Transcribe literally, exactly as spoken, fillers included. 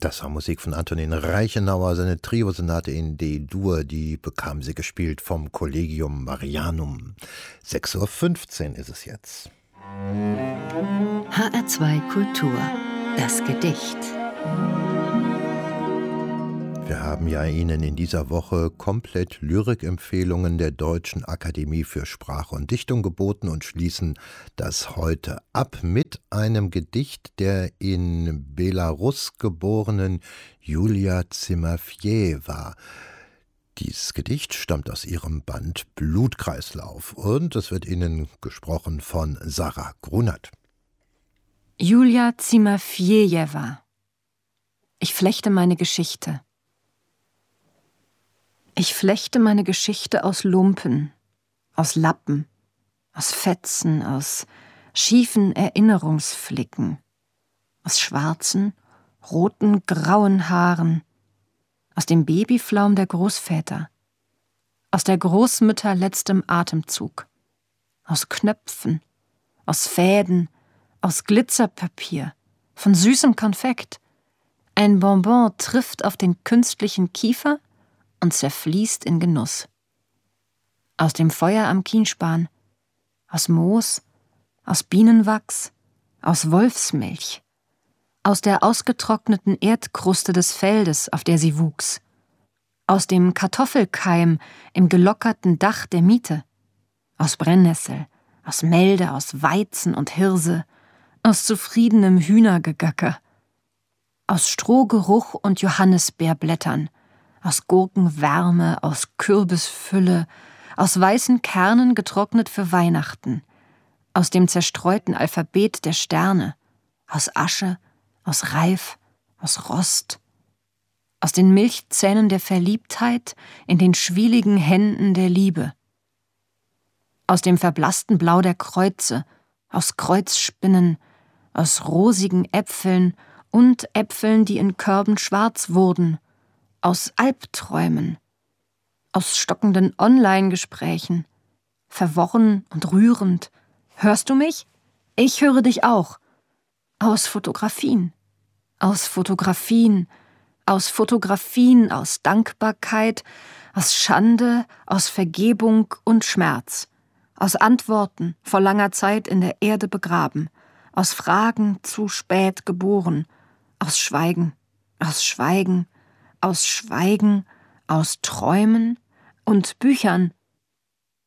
Das war Musik von Antonin Reichenauer, seine Triosonate in D-Dur, die bekam sie gespielt vom Collegium Marianum. sechs Uhr fünfzehn ist es jetzt. H R zwei Kultur, das Gedicht. Wir haben ja Ihnen in dieser Woche komplett Lyrikempfehlungen der Deutschen Akademie für Sprache und Dichtung geboten und schließen das heute ab mit einem Gedicht der in Belarus geborenen Julia Timofejewa. Dieses Gedicht stammt aus ihrem Band Blutkreislauf und es wird Ihnen gesprochen von Sarah Grunert. Julia Timofejewa. Ich flechte meine Geschichte. Ich flechte meine Geschichte aus Lumpen, aus Lappen, aus Fetzen, aus schiefen Erinnerungsflicken, aus schwarzen, roten, grauen Haaren, aus dem Babyflaum der Großväter, aus der Großmütter letztem Atemzug, aus Knöpfen, aus Fäden, aus Glitzerpapier, von süßem Konfekt. Ein Bonbon trifft auf den künstlichen Kiefer und zerfließt in Genuss. Aus dem Feuer am Kienspan, aus Moos, aus Bienenwachs, aus Wolfsmilch, aus der ausgetrockneten Erdkruste des Feldes, auf der sie wuchs, aus dem Kartoffelkeim im gelockerten Dach der Miete, aus Brennnessel, aus Melde, aus Weizen und Hirse, aus zufriedenem Hühnergegacker, aus Strohgeruch und Johannisbeerblättern, aus Gurkenwärme, aus Kürbisfülle, aus weißen Kernen getrocknet für Weihnachten, aus dem zerstreuten Alphabet der Sterne, aus Asche, aus Reif, aus Rost, aus den Milchzähnen der Verliebtheit in den schwieligen Händen der Liebe, aus dem verblassten Blau der Kreuze, aus Kreuzspinnen, aus rosigen Äpfeln und Äpfeln, die in Körben schwarz wurden, aus Albträumen, aus stockenden Online-Gesprächen, verworren und rührend. Hörst du mich? Ich höre dich auch. Aus Fotografien, aus Fotografien, aus Fotografien, aus Dankbarkeit, aus Schande, aus Vergebung und Schmerz, aus Antworten vor langer Zeit in der Erde begraben, aus Fragen zu spät geboren, aus Schweigen, aus Schweigen, aus Schweigen, aus Träumen und Büchern